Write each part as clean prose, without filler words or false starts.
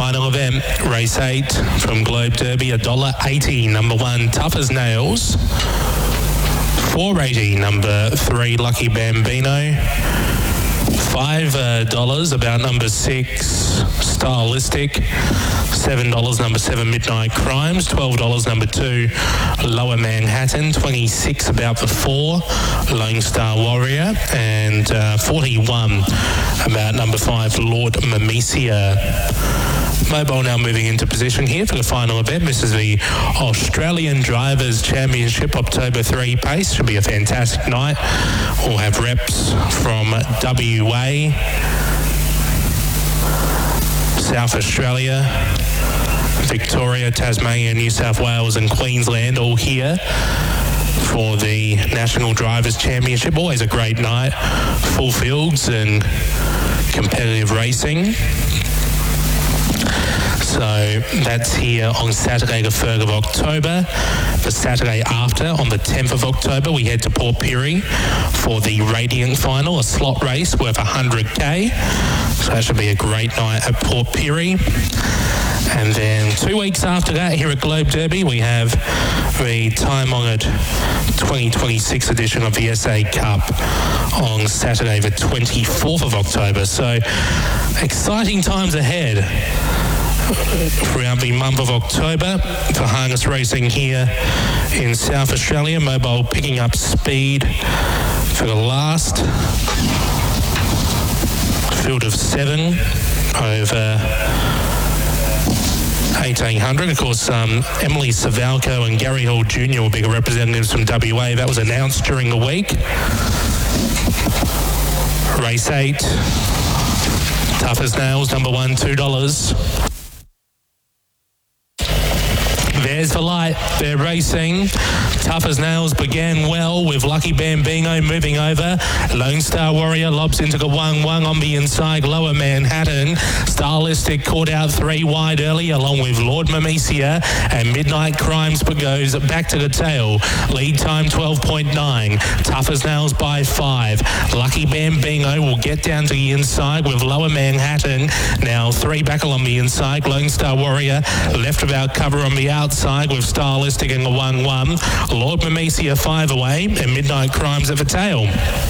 final event, race 8 from Globe Derby, $1.80, number 1, Tough as Nails. $4.80, number 3, Lucky Bambino. $5 about number 6, Stylistic. $7, number 7, Midnight Crimes. $12, number 2, Lower Manhattan. $26 about the 4, Lone Star Warrior. And $41 about number 5, Lord Mamesia. Mobile now moving into position here for the final event. This is the Australian Drivers' Championship October 3 pace. Should be a fantastic night. We'll have reps from WA, South Australia, Victoria, Tasmania, New South Wales and Queensland all here for the National Drivers' Championship. Always a great night. Full fields and competitive racing. So that's here on Saturday the 3rd of October. The Saturday after, on the 10th of October, we head to Port Pirie for the Radiant Final, a slot race worth $100K. So that should be a great night at Port Pirie. And then 2 weeks after that, here at Globe Derby, we have the time-honoured 2026 edition of the SA Cup on Saturday the 24th of October. So exciting times ahead throughout the month of October for harness racing here in South Australia. Mobile picking up speed for the last field of 7 over 1800. Of course, Emily Savalco and Gary Hall Jr. will be the representatives from WA. That was announced during the week. Race 8, Tough as Nails, number 1, $2. There's the light. They're racing. Tough as Nails began well with Lucky Bambino moving over. Lone Star Warrior lobs into the 1-1 on the inside. Lower Manhattan. Stylistic caught out 3 wide early along with Lord Mamesia, and Midnight Crimes goes back to the tail. Lead time 12.9. Tough as Nails by 5. Lucky Bambino will get down to the inside with Lower Manhattan. Now 3 back along the inside. Lone Star Warrior left without cover on the outside with Stylistic in the 1-1. Lord Mamesia 5 away and Midnight Crimes at the tail.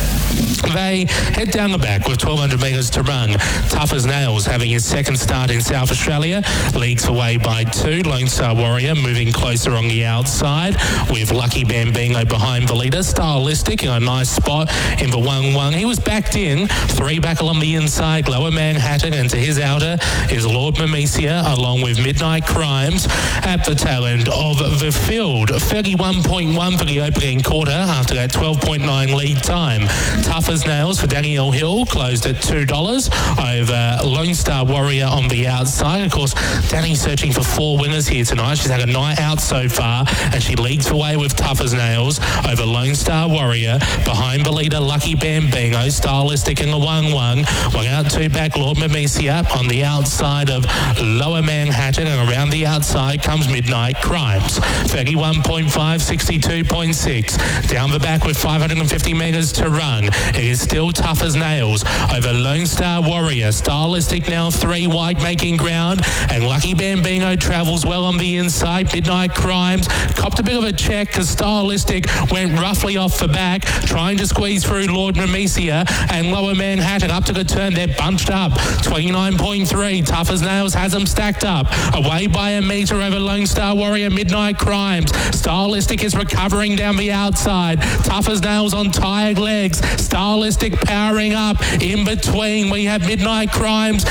They head down the back with 1,200 metres to run. Tough as Nails having his second start in South Australia. Leads away by 2. Lone Star Warrior moving closer on the outside with Lucky Bambino behind the leader. Stylistic in a nice spot in the 1-1. He was backed in. 3 back along the inside. Lower Manhattan, and to his outer is Lord Mamesia along with Midnight Crimes at the tail end of the field. 31.1 for the opening quarter after that 12.9 lead time. Tough as Nails for Danielle Hill closed at $2 over Lone Star Warrior on the outside. Of course, Danny's searching for 4 winners here tonight. She's had a night out so far, and she leads away with Tough as Nails over Lone Star Warrior. Behind the leader, Lucky Bambino. Stylistic in the 1-1. 1 out, 2 back, Lord Mamesia on the outside of Lower Manhattan, and around the outside comes Midnight Crimes. 31.5, 62.6. Down the back with 550 metres to run. It is still Tough as Nails over Lone Star Warrior. Stylistic now 3 wide making ground, and Lucky Bambino travels well on the inside. Midnight Crimes copped a bit of a check because Stylistic went roughly off the back, trying to squeeze through Lord Mamesia and Lower Manhattan up to the turn. They're bunched up. 29.3. Tough as Nails has them stacked up. Away by a metre over Lone Star Warrior. Midnight Crimes. Stylistic is recovering down the outside. Tough as Nails on tired legs. Stylistic powering up. In between, we have Midnight Crimes